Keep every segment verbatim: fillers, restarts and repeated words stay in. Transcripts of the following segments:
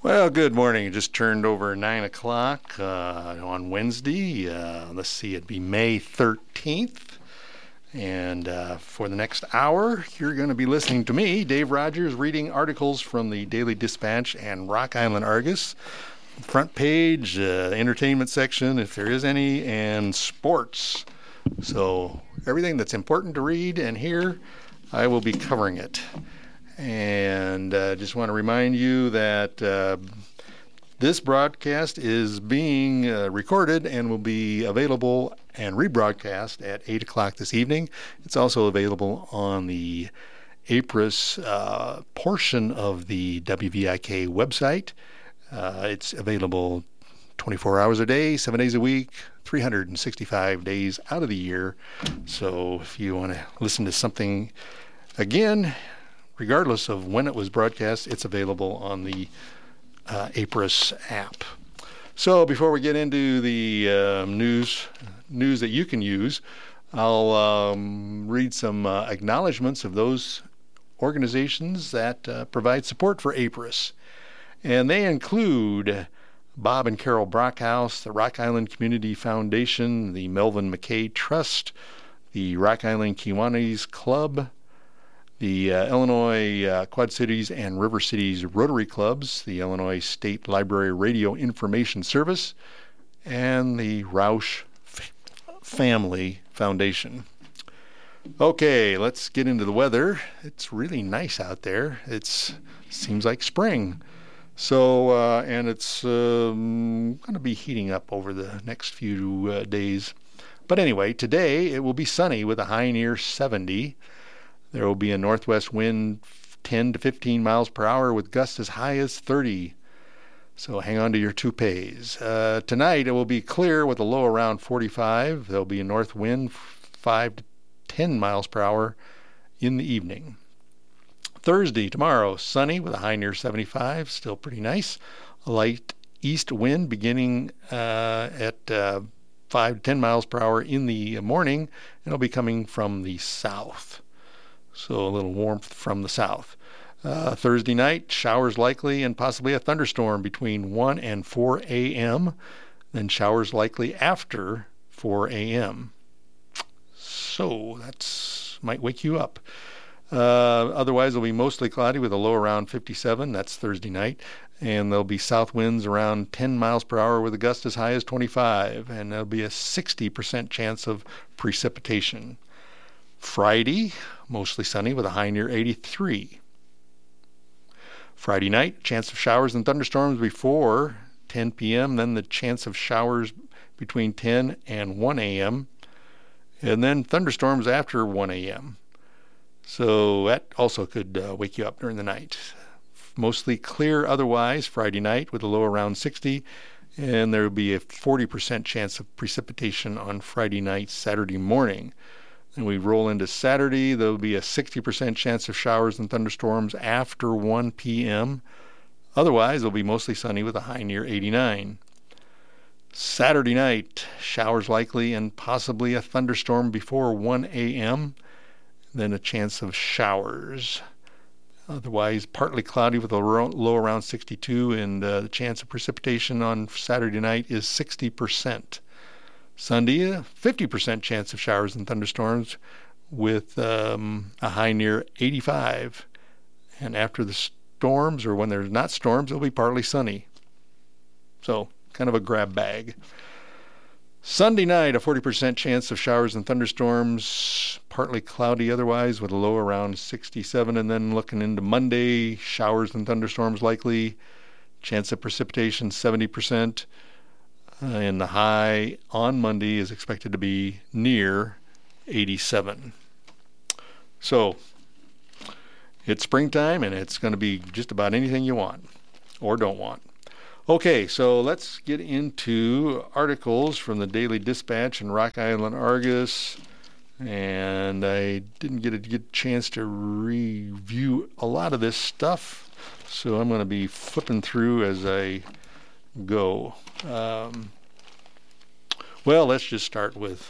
Well, good morning. It just turned over nine o'clock uh, on Wednesday. Uh, let's see, it'd be May thirteenth. And uh, for the next hour, you're going to be listening to me, Dave Rogers, reading articles from the Daily Dispatch and Rock Island Argus. Front page, uh, entertainment section, if there is any, and sports. So everything that's important to read and hear, I will be covering it. And I uh, just want to remind you that uh, this broadcast is being uh, recorded and will be available and rebroadcast at eight o'clock this evening. It's also available on the A P R I S uh, portion of the W V I K website. Uh, it's available twenty-four hours a day, seven days a week, three hundred sixty-five days out of the year. So if you want to listen to something again, regardless of when it was broadcast, it's available on the uh, A P R I S app. So before we get into the um, news news that you can use, I'll um, read some uh, acknowledgments of those organizations that uh, provide support for A P R I S. And they include Bob and Carol Brockhouse, the Rock Island Community Foundation, the Melvin McKay Trust, the Rock Island Kiwanis Club, the uh, Illinois uh, Quad Cities and River Cities Rotary Clubs, the Illinois State Library Radio Information Service, and the Roush F- Family Foundation. Okay, let's get into the weather. It's really nice out there. It seems like spring. So, uh, and it's um, going to be heating up over the next few uh, days. But anyway, today it will be sunny with a high near seventy. There will be a northwest wind ten to fifteen miles per hour with gusts as high as thirty. So hang on to your toupees. Uh, tonight it will be clear with a low around forty-five. There will be a north wind five to ten miles per hour in the evening. Thursday, tomorrow, sunny with a high near seventy-five, still pretty nice. A light east wind beginning uh, at uh, five to ten miles per hour in the morning, and it'll be coming from the south. So a little warmth from the south. Uh, Thursday night, showers likely and possibly a thunderstorm between one and four a.m., then showers likely after four a.m. So that's might wake you up. Uh, otherwise, it'll be mostly cloudy with a low around fifty-seven. That's Thursday night. And there'll be south winds around ten miles per hour with a gust as high as twenty-five. And there'll be a sixty percent chance of precipitation. Friday, mostly sunny with a high near eighty-three. Friday night, chance of showers and thunderstorms before ten p.m., then the chance of showers between ten and one a.m., and then thunderstorms after one a.m. So that also could uh, wake you up during the night. Mostly clear otherwise Friday night with a low around sixty, and there will be a forty percent chance of precipitation on Friday night, Saturday morning. And we roll into Saturday, there will be a sixty percent chance of showers and thunderstorms after one p.m. Otherwise, it'll be mostly sunny with a high near eighty-nine. Saturday night, showers likely and possibly a thunderstorm before one a.m., then a chance of showers. Otherwise, partly cloudy with a low around sixty-two, and uh, the chance of precipitation on Saturday night is sixty percent. Sunday, a fifty percent chance of showers and thunderstorms with um, a high near eighty-five. And after the storms, or when there's not storms, it'll be partly sunny. So, kind of a grab bag. Sunday night, a forty percent chance of showers and thunderstorms, partly cloudy otherwise with a low around sixty-seven. And then looking into Monday, showers and thunderstorms likely, chance of precipitation seventy percent. Uh, and the high on Monday is expected to be near eighty-seven. So it's springtime, and it's going to be just about anything you want or don't want. Okay, so let's get into articles from the Daily Dispatch and Rock Island Argus. And I didn't get a good chance to review a lot of this stuff, so I'm going to be flipping through as I go. Um, well, let's just start with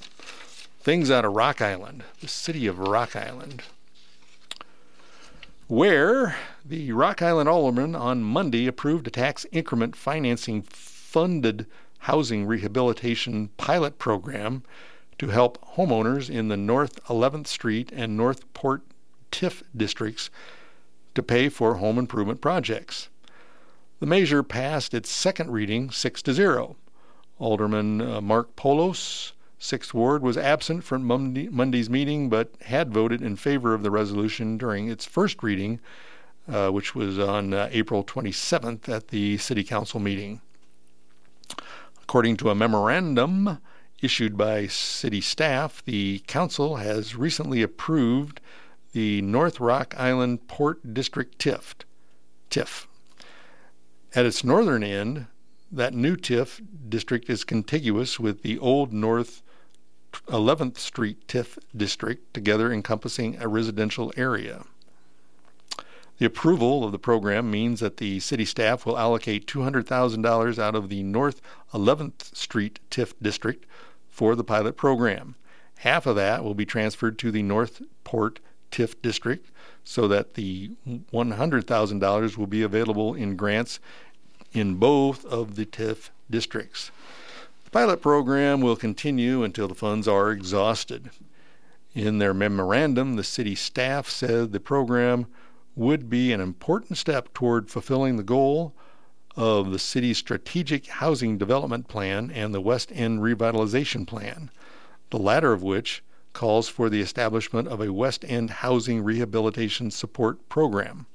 things out of Rock Island, the city of Rock Island. where the Rock Island Alderman on Monday approved a tax increment financing funded housing rehabilitation pilot program to help homeowners in the North eleventh Street and North Port TIF districts to pay for home improvement projects. The measure passed its second reading six to zero. Alderman uh, Mark Polos, sixth Ward, was absent from Monday, Monday's meeting but had voted in favor of the resolution during its first reading, uh, which was on uh, April twenty-seventh at the City Council meeting. According to a memorandum issued by city staff, the council has recently approved the North Rock Island Port District TIF. TIF. At its northern end, that new TIF district is contiguous with the old North eleventh Street TIF district, together encompassing a residential area. The approval of the program means that the city staff will allocate two hundred thousand dollars out of the North eleventh Street TIF district for the pilot program. Half of that will be transferred to the North Port TIF district, so that the one hundred thousand dollars will be available in grants in both of the TIF districts. The pilot program will continue until the funds are exhausted. In their memorandum, the city staff said the program would be an important step toward fulfilling the goal of the city's strategic housing development plan and the West End revitalization plan, the latter of which calls for the establishment of a West End housing rehabilitation support program.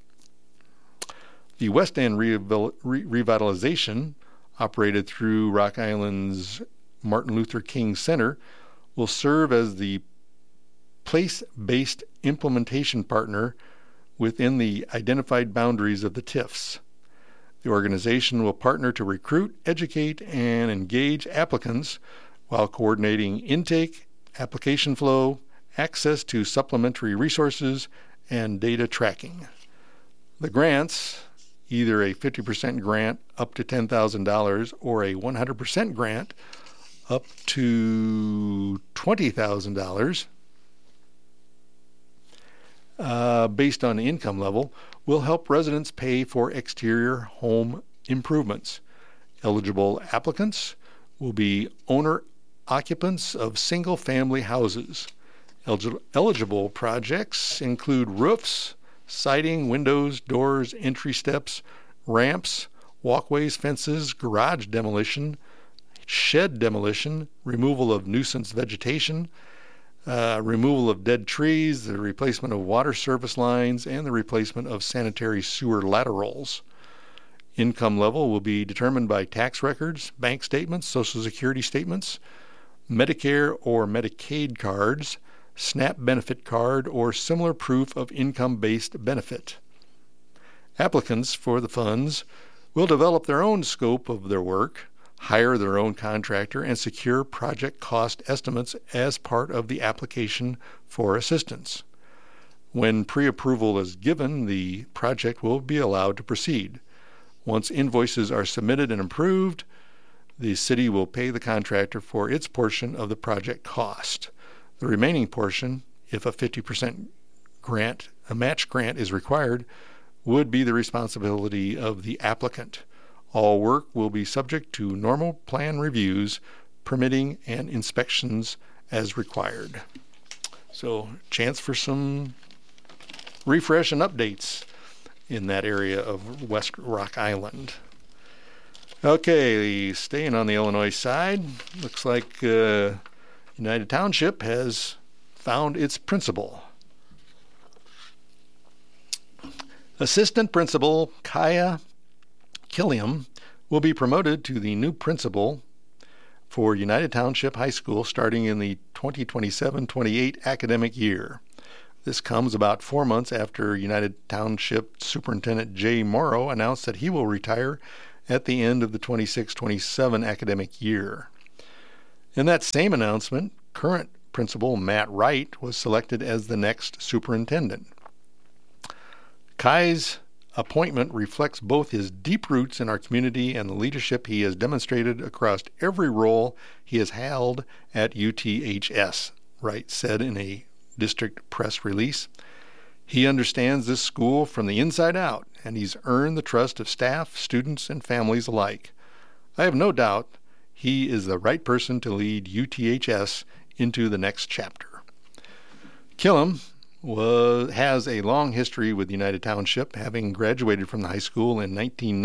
The West End Rehabil- Re- Revitalization, operated through Rock Island's Martin Luther King Center, will serve as the place-based implementation partner within the identified boundaries of the TIFs. The organization will partner to recruit, educate, and engage applicants while coordinating intake, application flow, access to supplementary resources, and data tracking. The grants, either a fifty percent grant up to ten thousand dollars or a one hundred percent grant up to twenty thousand dollars, uh, based on the income level, will help residents pay for exterior home improvements. Eligible applicants will be owner occupants of single-family houses. Elgi- eligible projects include roofs, siding, windows, doors, entry steps, ramps, walkways, fences, garage demolition, shed demolition, removal of nuisance vegetation, uh, removal of dead trees, the replacement of water service lines, and the replacement of sanitary sewer laterals. Income level will be determined by tax records, bank statements, Social Security statements, Medicare or Medicaid cards, SNAP benefit card, or similar proof of income-based benefit. Applicants for the funds will develop their own scope of their work, hire their own contractor, and secure project cost estimates as part of the application for assistance. When pre-approval is given, the project will be allowed to proceed. Once invoices are submitted and approved, the city will pay the contractor for its portion of the project cost. The remaining portion, if a fifty percent grant, a match grant is required, would be the responsibility of the applicant. All work will be subject to normal plan reviews, permitting, and inspections as required. So, chance for some refresh and updates in that area of West Rock Island. Okay, staying on the Illinois side, looks like uh, United Township has found its principal. Assistant Principal Kaya Killiam will be promoted to the new principal for United Township High School starting in the twenty twenty-seven twenty-eight academic year. This comes about four months after United Township Superintendent Jay Morrow announced that he will retire at the end of the twenty-six twenty-seven academic year. In that same announcement, current principal Matt Wright was selected as the next superintendent. Kai's appointment reflects both his deep roots in our community and the leadership he has demonstrated across every role he has held at U T H S, Wright said in a district press release. He understands this school from the inside out, and he's earned the trust of staff, students, and families alike. I have no doubt he is the right person to lead U T H S into the next chapter. Killam was, has a long history with United Township, having graduated from the high school in nineteen